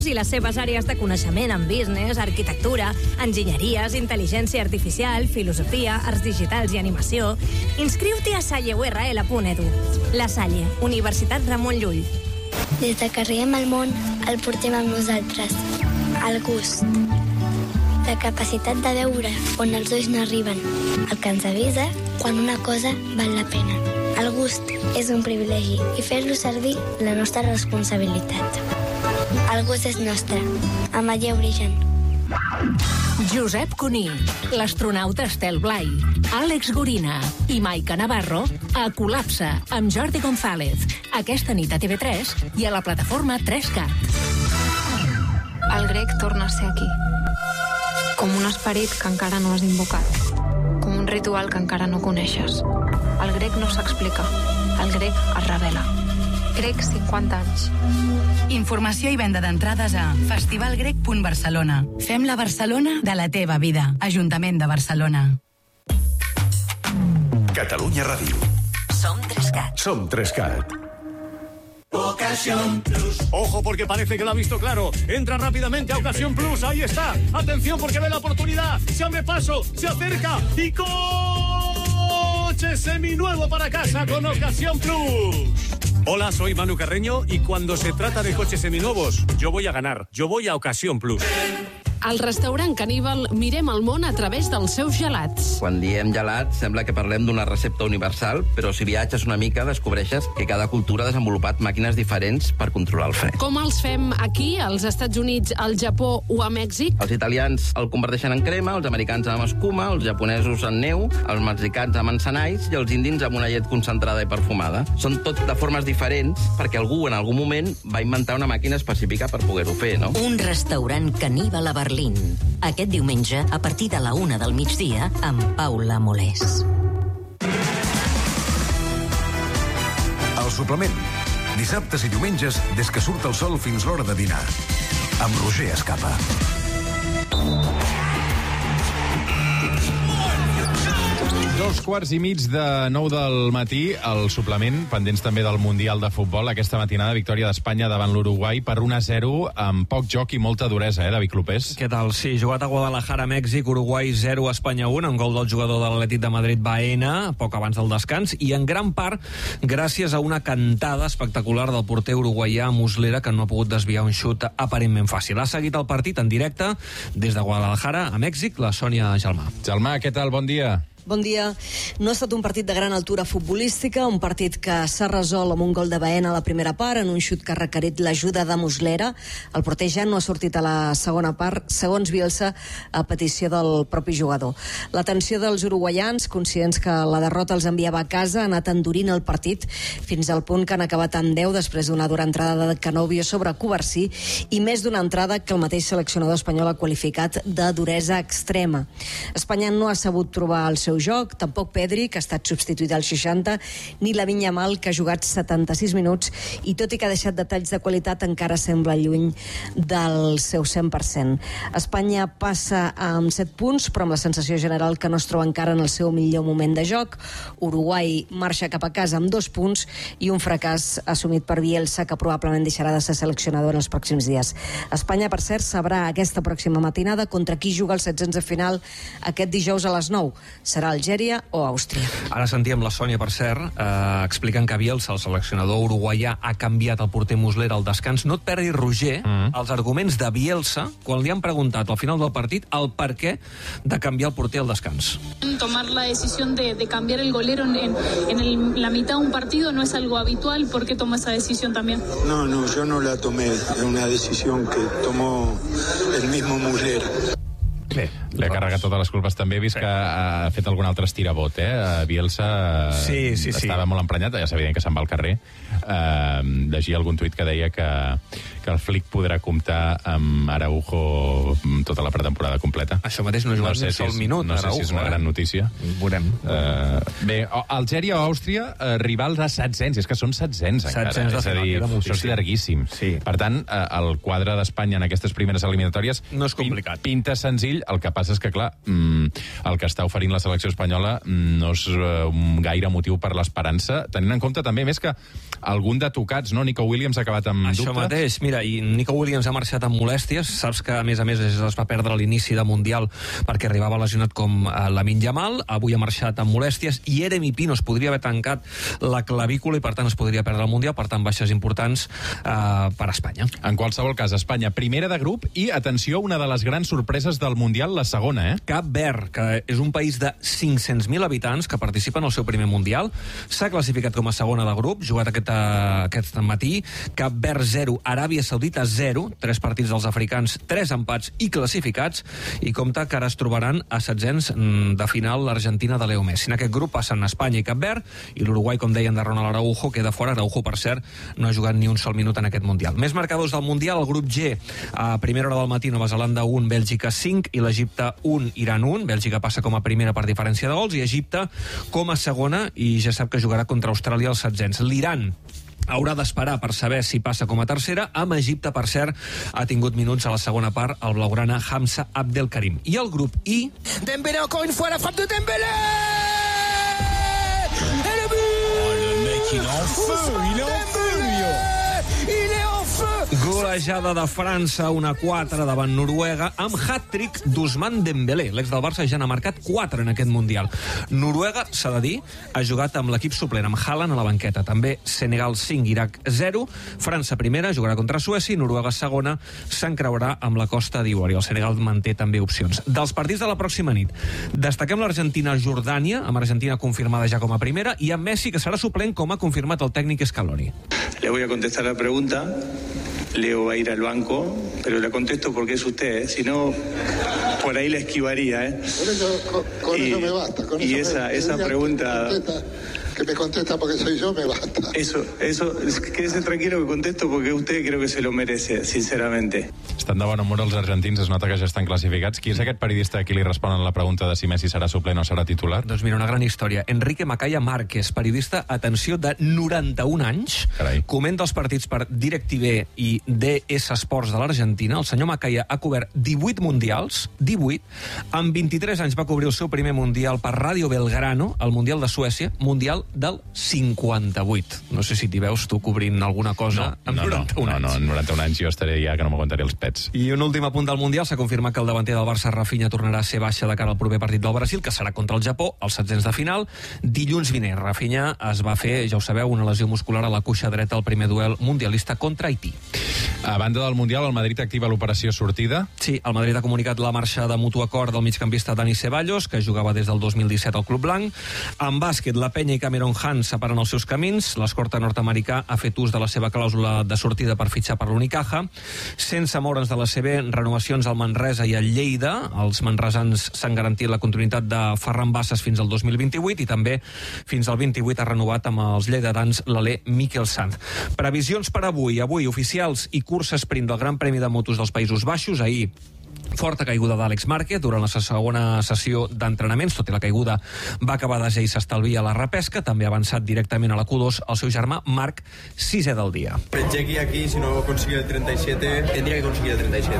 i les seves àrees de coneixement en business, arquitectura, enginyeries, intel·ligència artificial, filosofia, arts digitals i animació. Inscriu-t'hi a salleurl.edu. La Salle, Universitat Ramon Llull. Des de que arribem al món, el portem amb nosaltres. El gust. La capacitat de veure on els ulls no arriben. El que ens avisa quan una cosa val la pena. El gust és un privilegi i fer-lo servir la nostra responsabilitat. El gust és nostre. Ametller Origen. Josep Cuní, l'astronauta Estel Blai, Àlex Gorina i Maica Navarro a Col·lapse amb Jordi González. Aquesta nit a TV3 i a la plataforma 3Cat. El grec torna a ser aquí. Com un esperit que encara no has invocat. Com un ritual que encara no coneixes. El grec no s'explica. El grec es revela. Grec 50 anys. Informació i venda d'entrades a festivalgrec.barcelona. Fem la Barcelona de la teva vida. Ajuntament de Barcelona. Catalunya Ràdio. Som 3Cat. Som 3Cat. Ocasión Plus. Ojo porque parece que lo ha visto claro. Entra rápidamente a Ocasión Plus. Ahí está. Atención porque ve la oportunidad. Se abre paso, se acerca y coche seminuevo para casa con Ocasión Plus. Hola, soy Manu Carreño y cuando se trata de coches seminuevos, yo voy a ganar. Yo voy a Ocasión Plus. Al restaurant Caníbal mirem el món a través dels seus gelats. Quan diem gelat, sembla que parlem d'una recepta universal, però si viatges una mica descobreixes que cada cultura ha desenvolupat màquines diferents per controlar el fred. Com els fem aquí, als Estats Units, al Japó o a Mèxic? Els italians el converteixen en crema, els americans amb escuma, els japonesos en neu, els mexicans amb encenalls i els indins amb una llet concentrada i perfumada. Són tot de formes diferents perquè algú en algun moment va inventar una màquina específica per poder-ho fer, no? Un restaurant Caníbal a Berlín. Aquest diumenge, a partir de la 1 del migdia, amb Paula Molés. El suplement. Dissabtes i diumenges, des que surt el sol fins l'hora de dinar. Amb Roger Escapa. 8:15 del matí, el suplement, pendents també del Mundial de Futbol, aquesta matinada, victòria d'Espanya davant l'Uruguai per 1-0, amb poc joc i molta duresa, David Clopés? Què tal? Sí, jugat a Guadalajara, Mèxic, Uruguai 0, Espanya 1, un gol del jugador de l'Atlètic de Madrid, Baena, poc abans del descans, i en gran part gràcies a una cantada espectacular del porter uruguaià Muslera, que no ha pogut desviar un xut aparentment fàcil. Ha seguit el partit en directe des de Guadalajara a Mèxic, la Sònia Gelmà. Gelmà, què tal? Bon dia. Bon dia. No ha estat un partit de gran altura futbolística, un partit que s'ha resolt amb un gol de Baena a la primera part, en un xut que ha requerit l'ajuda de Muslera. El porter ja no ha sortit a la segona part, segons Bielsa, a petició del propi jugador. La tensió dels uruguaians, conscients que la derrota els enviava a casa, ha anat endurint el partit fins al punt que han acabat amb 10 després d'una dura entrada de Canovio sobre Covarsí i més d'una entrada que el mateix seleccionador espanyol ha qualificat de duresa extrema. Espanya no ha sabut trobar el seu joc, tampoc Pedri, que ha estat substituït als 60, ni Lamine Yamal, que ha jugat 76 minuts i tot i que ha deixat detalls de qualitat encara sembla lluny del seu 100%. Espanya passa amb 7 punts, però amb la sensació general que no es troba encara en el seu millor moment de joc. Uruguai marxa cap a casa amb 2 punts i un fracàs assumit per Bielsa, que probablement deixarà de ser seleccionador en els pròxims dies. Espanya, per cert, sabrà aquesta pròxima matinada contra qui juga el 16è de final aquest dijous a les 9. Serà Algèria o Àustria. Ara sentíem la Sònia, per cert, explicant que Bielsa, el seleccionador uruguaià, ha canviat el porter Muslera al descans. No et perdis, Roger, els arguments de Bielsa quan li han preguntat al final del partit el per què de canviar el porter al descans. Tomar la decisión de cambiar el golero en la mitad de un partido no es algo habitual. ¿Por qué toma esa decisión también? No, yo no la tomé. Es una decisión que tomó el mismo Muslera. Bé, li ha carregat totes les culpes també. He vist que ha fet algun altre estirabot, Bielsa estava molt emprenyat, ja és evident que se'n va al carrer. Llegia algun tuit que deia que el Flick podrà comptar amb Araujo tota la pretemporada completa. Això mateix no ha jugat ni sol minut. No sé si és una gran notícia. Veurem. Bé, Algèria o Àustria, rivals a setzents. És que són setzents encara. És a dir, això és llarguíssim. Per tant, el quadre d'Espanya en aquestes primeres eliminatòries no és complicat. Pinta senzill. El que passa és que, clar, el que està oferint la selecció espanyola no és un gaire motiu per l'esperança, tenint en compte també més que algun de tocats, no? Nico Williams ha acabat amb dubtes. Això mateix, mira, i Nico Williams ha marxat amb molèsties, saps que a més es va perdre l'inici de Mundial perquè arribava lesionat com Lamine Yamal, avui ha marxat amb molèsties, i Yeremy Pino es podria haver tancat la clavícula i per tant es podria perdre el Mundial, per tant baixes importants per Espanya. En qualsevol cas, Espanya primera de grup i, atenció, una de les grans sorpreses del Mundial, la segona, Cap Verd, que és un país de 500.000 habitants que participa en el seu primer Mundial, s'ha classificat com a segona de grup, jugat aquest matí. Cap Verd 0, Aràbia Saudita 0, 3 partits dels africans, 3 empats i classificats, i compta que ara es trobaran a setzents de final l'Argentina de Leo Messi. En aquest grup passen Espanya i Cap Verd, i l'Uruguai, com deien, de Ronald Araujo, queda fora. Araujo, per cert, no ha jugat ni un sol minut en aquest Mundial. Més marcadors del Mundial, el grup G, a primera hora del matí, Nova Zelanda 1, Bèlgica 5, i l'Egipte 1, Iran 1. Bèlgica passa com a primera per diferència de gols, i Egipte com a segona, i ja sap que jugarà contra Austràlia als setzents. L'Iran haurà d'esperar per saber si passa com a tercera. Amb Egipte, per cert, ha tingut minuts a la segona part el blaugrana Hamza Abdelkarim. I el grup I... Dembélé, encore une fois, la frappe de Dembélé! Et le but! Oh, le mec, il est en feu! Il est en feu, lui! Il est en feu! Golejada de França 1-4 davant Noruega amb hat-trick d'Ousmane Dembélé. L'ex del Barça ja n'ha marcat 4 en aquest Mundial. Noruega, s'ha de dir, ha jugat amb l'equip suplent, amb Haaland a la banqueta. També Senegal 5, Iraq 0. França primera, jugarà contra Suècia, i Noruega segona s'encreurà amb la Costa d'Ivori. El Senegal manté també opcions. Dels partits de la pròxima nit, destaquem l'Argentina-Jordània, amb Argentina confirmada ja com a primera, i amb Messi, que serà suplent, com ha confirmat el tècnic Scaloni. Le voy a contestar la pregunta. Leo va a ir al banco, pero le contesto porque es usted, si no, por ahí la esquivaría. Con eso me basta. Y esa pregunta... Que me contesta porque soy yo, me basta. Eso, quédese tranquilo que contesto porque usted creo que se lo merece, sinceramente. Estan de bon humor els argentins, es nota que ja estan classificats. Qui és aquest periodista a qui li responen la pregunta de si Messi serà suplent o serà titular? Doncs mira, una gran història. Enrique Macaya Márquez, periodista, atenció, de 91 anys, comenta els partits per DirecTV i DS Sports de l'Argentina. El senyor Macaya ha cobert 18 mundials, 18. Amb 23 anys va cobrir el seu primer mundial per Radio Belgrano, el Mundial de Suècia, mundial del 58. No sé si t'hi veus tu cobrint alguna cosa amb 91 anys. No, en 91 anys jo estaré ja que no m'aguantaré els pets. I un últim apunt del Mundial, s'ha confirmat que el davanter del Barça, Rafinha, tornarà a ser baixa de cara al proper partit del Brasil, que serà contra el Japó, als setzents de final. Dilluns vinent, Rafinha es va fer, ja ho sabeu, una lesió muscular a la cuixa dreta al primer duel mundialista contra Haití. A banda del Mundial, el Madrid activa l'operació sortida? Sí, el Madrid ha comunicat la marxa de mutu acord del migcampista Dani Ceballos, que jugava des del 2017 al Club Blanc. En bàsquet, la Penya i Cameron Hunt separen els seus camins. L'escorta nord-americà ha fet ús de la seva clàusula de sortida per fitxar per l'Unicaja. Sense moure'ns de la CB, renovacions al Manresa i al Lleida. Els manresans s'han garantit la continuïtat de Ferran Bassas fins al 2028 i també fins al 28 ha renovat amb els lleidatans l'alè Miquel Sanz. Previsions per avui. Avui, oficials i cursa sprint del Gran Premi de Motos dels Països Baixos. Ahir, forta caiguda d'Àlex Márquez durant la segona sessió d'entrenaments. Tot i la caiguda va acabar desè i s'estalvia la repesca. També ha avançat directament a la Q2 el seu germà Marc, sisè del dia. Jackie aquí, si no consigue el 37, tendría que conseguir el 37.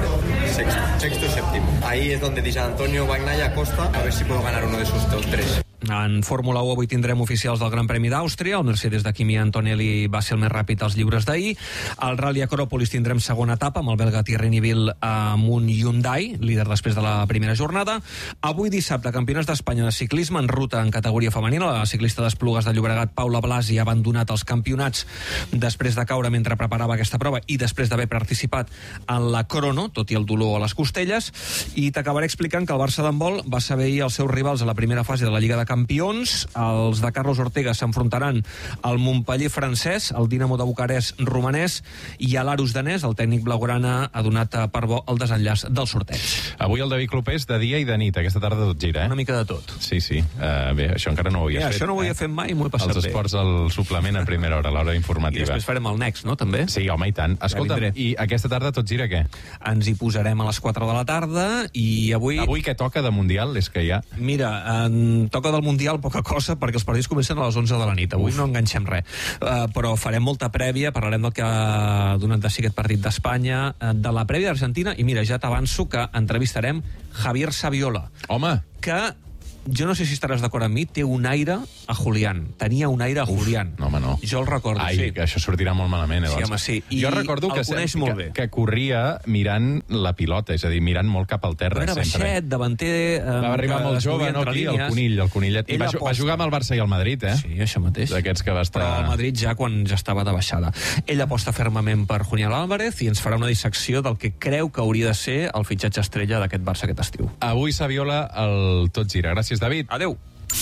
Sexto, séptimo. Ahí es donde dice Antonio Bagnaia Costa, a ver si puedo ganar uno de esos tres. En Fórmula 1 avui tindrem oficials del Gran Premi d'Àustria. El Mercedes de Kimi Antonelli va ser el més ràpid als lliures d'ahir. Al Rally Acròpolis tindrem segona etapa amb el belga Thierry Neuville amb un Hyundai, líder després de la primera jornada. Avui dissabte, campionats d'Espanya de ciclisme en ruta en categoria femenina. La ciclista d'Esplugues de Llobregat, Paula Blasi, ha abandonat els campionats després de caure mentre preparava aquesta prova i després d'haver participat en la crono, tot i el dolor a les costelles. I t'acabaré explicant que el Barça d'handbol va saber ahir els seus rivals a la primera fase de la Lliga de Campions. Els de Carlos Ortega s'enfrontaran al Montpeller francès, el Dinamo de Bucarest romanès i a l'Arus danès. El tècnic blaugrana ha donat per bo el desenllaç del sorteig. Avui el David Clopés de dia i de nit. Aquesta tarda tot gira, Una mica de tot. Sí. Bé, això encara no ho havies fet. Això no ho havia fet mai i m'ho he passat bé. Els esports al suplement a primera hora, a l'hora informativa. I després farem el Next, no, també? Sí, home, i tant. Escolta, i aquesta tarda tot gira què? Ens hi posarem a les 4 de la tarda i avui... Avui què toca de Mundial? És que ja... Mira, toca del del Mundial poca cosa, perquè els partits comencen a les 11 de la nit. Avui no enganxem res. Però farem molta prèvia, parlarem del que ha donat de si aquest partit d'Espanya, de la prèvia d'Argentina, i mira, ja t'avanço que entrevistarem Javier Saviola. Home! Que... jo no sé si estaràs d'acord amb mi, té un aire a Julián. Tenia un aire a Julián. No, home, no. Jo el recordo, sí. Que això sortirà molt malament, Sí, home, sí. I jo recordo el coneix molt bé. Que corria mirant la pilota, és a dir, mirant molt cap al terra. Era baixet, davanter... Va arribar molt jove, no? Aquí, el conillet. I va jugar amb el Barça i el Madrid, eh? Sí, això mateix. D'aquests que va estar... Però el Madrid ja quan ja estava de baixada. Ell aposta fermament per Julián Álvarez i ens farà una dissecció del que creu que hauria de ser el fitxatge estrella d'aquest Barça aquest estiu. Avui Saviola el Tot Gira. Gràcies, David. Adéu.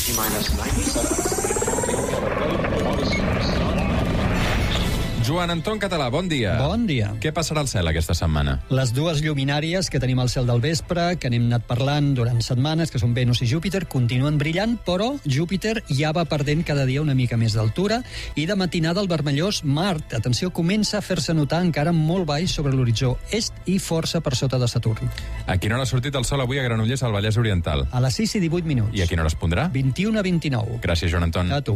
Joan Anton Català, bon dia. Bon dia. Què passarà al cel aquesta setmana? Les dues lluminàries que tenim al cel del vespre, que n'hem anat parlant durant setmanes, que són Venus i Júpiter, continuen brillant, però Júpiter ja va perdent cada dia una mica més d'altura, i de matinada el vermellós Mart, atenció, comença a fer-se notar encara molt baix sobre l'horitzó est i força per sota de Saturn. A quina hora ha sortit el sol avui a Granollers, al Vallès Oriental? A les 6 i 18 minuts. I a quina hora es pondrà? 21 a 29. Gràcies, Joan Anton. A tu.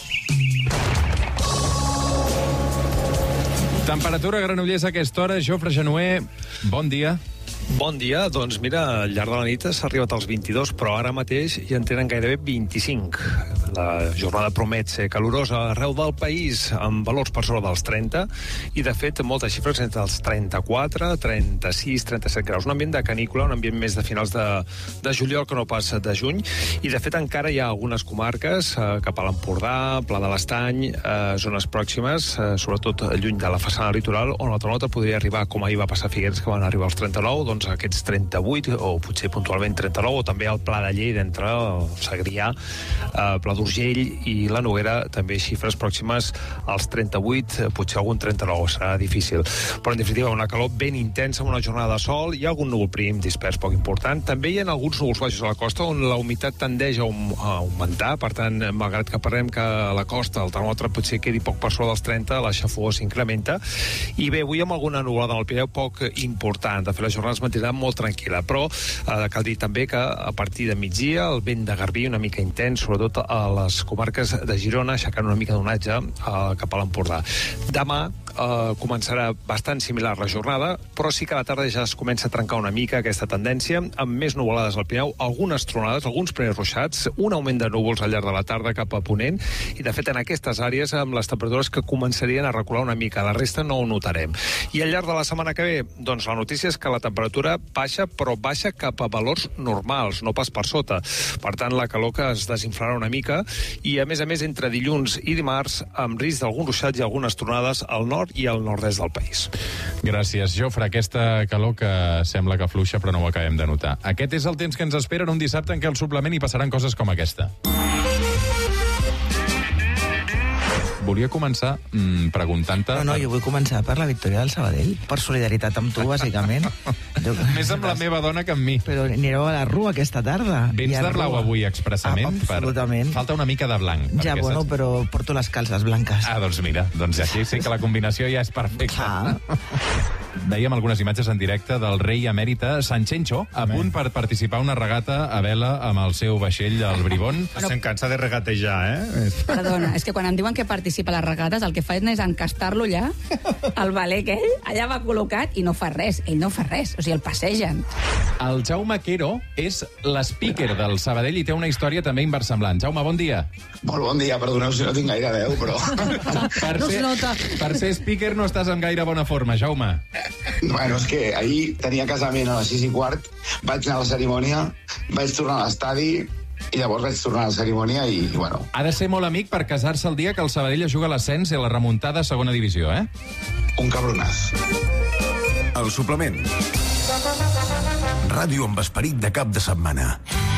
Temperatura a Granollers a aquesta hora. Jofre Genuer, bon dia. Bon dia, doncs mira, al llarg de la nit s'ha arribat als 22, però ara mateix ja en tenen gairebé 25. La jornada promet ser calorosa arreu del país, amb valors per sobre dels 30, i de fet moltes xifres entre els 34, 36, 37 graus. Un ambient de canícula, un ambient més de finals de juliol que no pas de juny, i de fet encara hi ha algunes comarques, cap a l'Empordà, Pla de l'Estany, zones pròximes, sobretot lluny de la façana litoral, on la termòmetre podria arribar, com ahir va passar a Figueres, que van arribar als 39, doncs aquests 38, o potser puntualment 39, o també al Pla de Lleida, entre el Segrià, Pla d'Urgell i la Noguera, també xifres pròximes als 38, potser algun 39, serà difícil. Però en definitiva una calor ben intensa, amb una jornada de sol, hi ha algun núvol prim dispers poc important, també hi ha alguns núvols baixos a la costa on la humitat tendeix a augmentar, per tant, malgrat que parlem que a la costa el termòmetre potser quedi poc per sobre dels 30, la xafogor s'incrementa, i bé, avui amb alguna nuvolada al Pirineu poc important. De fet, la jornada es mantindrà molt tranquil·la, però cal dir també que a partir de migdia el vent de Garbí una mica intens, sobretot a les comarques de Girona, aixecant una mica d'onatge cap a l'Empordà. Demà començarà bastant similar la jornada, però sí que a la tarda ja es comença a trencar una mica aquesta tendència, amb més nuvolades al Pirineu, algunes tronades, alguns primers ruixats, un augment de núvols al llarg de la tarda cap a Ponent, i de fet en aquestes àrees amb les temperatures que començarien a recular una mica, la resta no ho notarem. I al llarg de la setmana que ve, doncs la notícia és que la temperatura baixa, però baixa cap a valors normals, no pas per sota. Per tant, la calor que es desinflarà una mica, i a més entre dilluns i dimarts, amb risc d'alguns ruixats i algunes tronades al nord i al nord-est del país. Gràcies, Jofre. Aquesta calor que sembla que fluixa, però no ho acabem de notar. Aquest és el temps que ens espera en un dissabte en què al suplement hi passaran coses com aquesta. Volia començar preguntant-te... No, jo vull començar per la victòria del Sabadell, per solidaritat amb tu, bàsicament. Més amb la meva dona que amb mi. Però anireu a la Rua aquesta tarda. Vens de blau avui expressament? Absolutament. Falta una mica de blanc. Ja, bueno, però porto les calces blanques. Ah, doncs mira, doncs aquí sí que la combinació ja és perfecta. Dèiem algunes imatges en directe del rei emèrita Sanchencho, a punt per participar a una regata a vela amb el seu vaixell, el Bribón. Se'n cansa de regatejar, eh? Perdona, és que quan em diuen que participa a les regates, el que fa és encastar-lo allà, el valer que ell allà va col·locat, i no fa res, ell no fa res, o sigui, el passegen. El Jaume Quero és l'speaker del Sabadell i té una història també inversemblant. Jaume, bon dia. Molt bon dia, perdoneu si no tinc gaire veu, però... Per ser speaker no estàs en gaire bona forma, Jaume. Bueno, és que ahir tenia casament a les 6:15, vaig anar a la cerimònia, vaig tornar a l'estadi, i llavors vaig tornar a la cerimònia i bueno... Ha de ser molt amic per casar-se el dia que el Sabadell juga a l'ascens i a la remuntada a segona divisió, eh? Un cabronàs. El suplement. Ràdio amb esperit de cap de setmana.